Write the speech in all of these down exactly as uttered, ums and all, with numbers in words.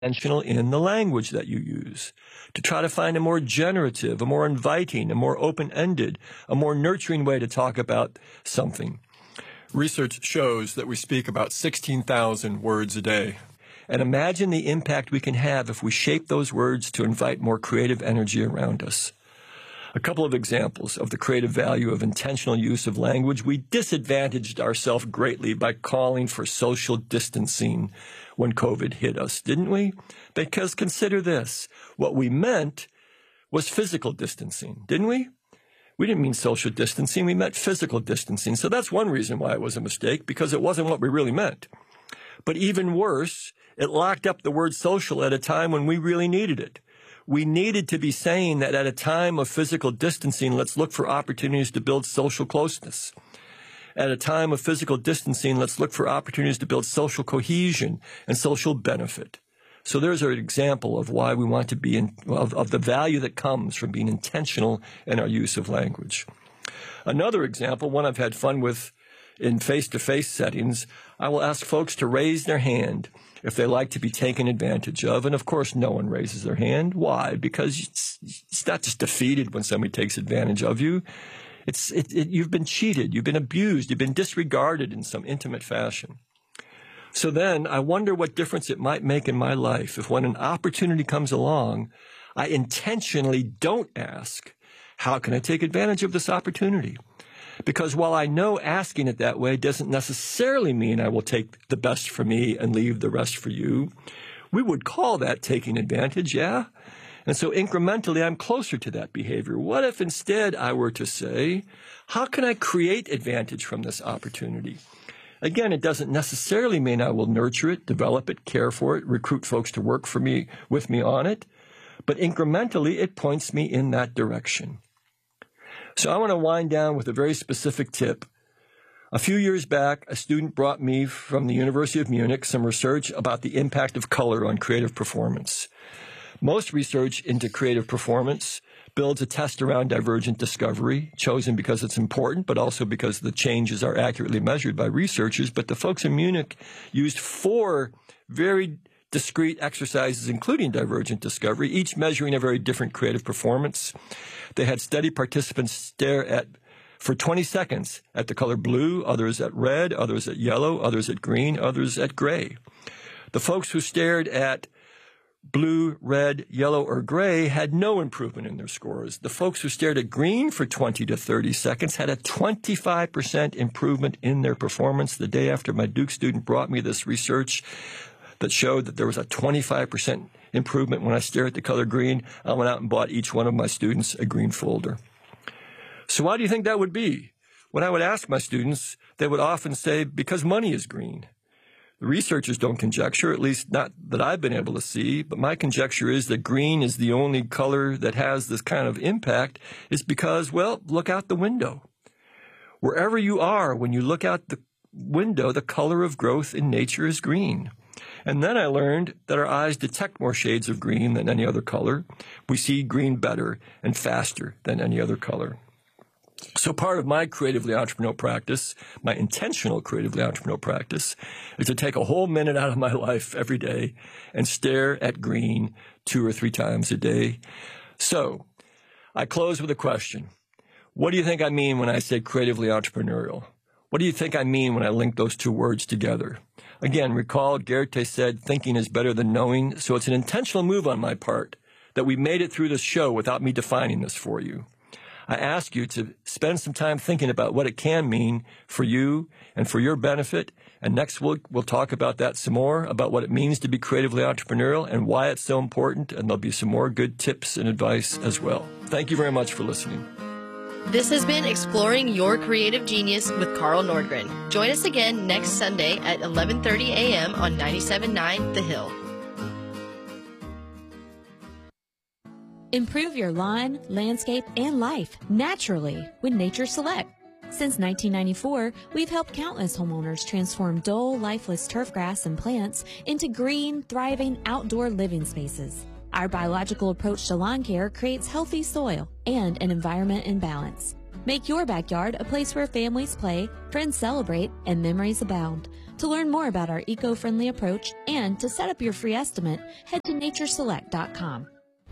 intentional in the language that you use, to try to find a more generative, a more inviting, a more open-ended, a more nurturing way to talk about something. Research shows that we speak about sixteen thousand words a day. And imagine the impact we can have if we shape those words to invite more creative energy around us. A couple of examples of the creative value of intentional use of language. We disadvantaged ourselves greatly by calling for social distancing when COVID hit us, didn't we? Because consider this, what we meant was physical distancing, didn't we? We didn't mean social distancing, we meant physical distancing. So that's one reason why it was a mistake, because it wasn't what we really meant. But even worse, it locked up the word social at a time when we really needed it. We needed to be saying that at a time of physical distancing, let's look for opportunities to build social closeness. At a time of physical distancing, let's look for opportunities to build social cohesion and social benefit. So there's an example of why we want to be in, of, of the value that comes from being intentional in our use of language. Another example, one I've had fun with in face-to-face settings, I will ask folks to raise their hand if they like to be taken advantage of. And of course, no one raises their hand. Why? Because it's, it's not just defeated when somebody takes advantage of you. It's, it, it, you've been cheated. You've been abused. You've been disregarded in some intimate fashion. So then I wonder what difference it might make in my life if when an opportunity comes along, I intentionally don't ask, how can I take advantage of this opportunity? Because while I know asking it that way doesn't necessarily mean I will take the best for me and leave the rest for you, we would call that taking advantage, yeah? And so incrementally, I'm closer to that behavior. What if instead I were to say, how can I create advantage from this opportunity? Again, it doesn't necessarily mean I will nurture it, develop it, care for it, recruit folks to work for me, with me on it, but incrementally, it points me in that direction. So I want to wind down with a very specific tip. A few years back, a student brought me from the University of Munich some research about the impact of color on creative performance. Most research into creative performance builds a test around divergent discovery, chosen because it's important, but also because the changes are accurately measured by researchers. But the folks in Munich used four very discrete exercises, including divergent discovery, each measuring a very different creative performance. They had study participants stare at, for twenty seconds, at the color blue, others at red, others at yellow, others at green, others at gray. The folks who stared at blue, red, yellow, or gray had no improvement in their scores. The folks who stared at green for twenty to thirty seconds had a twenty-five percent improvement in their performance. The day after my Duke student brought me this research that showed that there was a twenty-five percent improvement when I stare at the color green, I went out and bought each one of my students a green folder. So why do you think that would be? When I would ask my students, they would often say, because money is green. The researchers don't conjecture, at least not that I've been able to see, but my conjecture is that green is the only color that has this kind of impact is because, well, look out the window. Wherever you are, when you look out the window, the color of growth in nature is green. And then I learned that our eyes detect more shades of green than any other color. We see green better and faster than any other color. So part of my creatively entrepreneurial practice, my intentional creatively entrepreneurial practice, is to take a whole minute out of my life every day and stare at green two or three times a day. So I close with a question. What do you think I mean when I say creatively entrepreneurial? What do you think I mean when I link those two words together? Again, recall Goethe said, thinking is better than knowing. So it's an intentional move on my part that we made it through this show without me defining this for you. I ask you to spend some time thinking about what it can mean for you and for your benefit. And next week, we'll talk about that some more, about what it means to be creatively entrepreneurial and why it's so important. And there'll be some more good tips and advice as well. Thank you very much for listening. This has been Exploring Your Creative Genius with Carl Nordgren. Join us again next Sunday at eleven thirty a m on ninety-seven point nine The Hill. Improve your lawn, landscape, and life naturally with Nature Select. Since nineteen ninety-four, we've helped countless homeowners transform dull, lifeless turf grass and plants into green, thriving outdoor living spaces. Our biological approach to lawn care creates healthy soil and an environment in balance. Make your backyard a place where families play, friends celebrate, and memories abound. To learn more about our eco-friendly approach and to set up your free estimate, head to nature select dot com.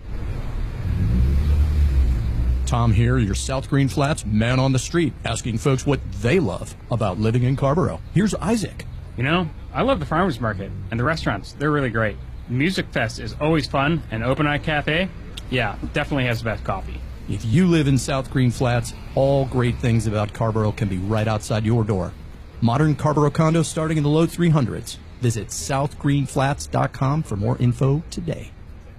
Tom here, your South Green Flats man on the street, asking folks what they love about living in Carrboro. Here's Isaac. You know, I love the farmers market and the restaurants. They're really great. Music Fest is always fun, and Open Eye Cafe, yeah, definitely has the best coffee. If you live in South Green Flats, all great things about Carrboro can be right outside your door. Modern Carrboro condos starting in the low three hundreds. Visit south green flats dot com for more info today.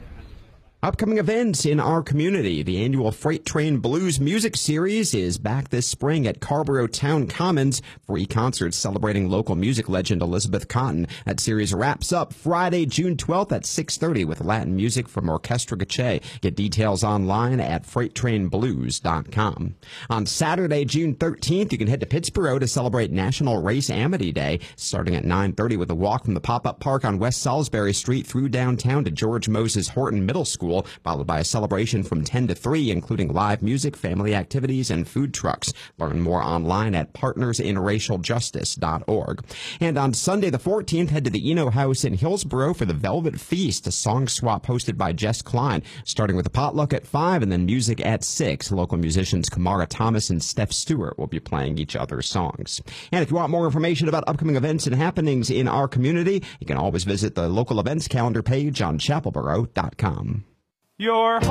Upcoming events in our community. The annual Freight Train Blues Music Series is back this spring at Carrboro Town Commons. Free concerts celebrating local music legend Elizabeth Cotten. That series wraps up Friday, June twelfth at six thirty with Latin music from Orchestra Gache. Get details online at freight train blues dot com. On Saturday, June thirteenth, you can head to Pittsboro to celebrate National Race Amity Day, starting at nine thirty with a walk from the pop-up park on West Salisbury Street through downtown to George Moses Horton Middle School, followed by a celebration from ten to three, including live music, family activities, and food trucks. Learn more online at partners in racial justice dot org. And on Sunday the fourteenth, head to the Eno House in Hillsboro for the Velvet Feast, a song swap hosted by Jess Klein, starting with a potluck at five and then music at six. Local musicians Kamara Thomas and Steph Stewart will be playing each other's songs. And if you want more information about upcoming events and happenings in our community, you can always visit the local events calendar page on chapel boro dot com. Your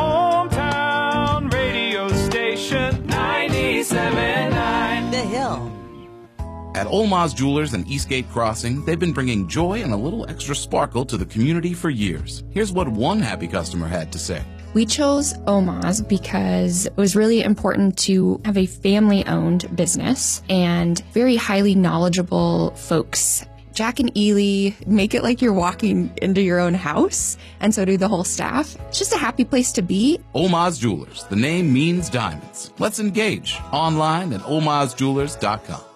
hometown radio station, ninety-seven point nine The Hill. At Olmaz Jewelers and Eastgate Crossing, they've been bringing joy and a little extra sparkle to the community for years. Here's what one happy customer had to say. We chose Olmaz because it was really important to have a family-owned business and very highly knowledgeable folks. Jack and Ely make it like you're walking into your own house, and so do the whole staff. It's just a happy place to be. Olmaz Jewelers. The name means diamonds. Let's engage online at olmaz jewelers dot com.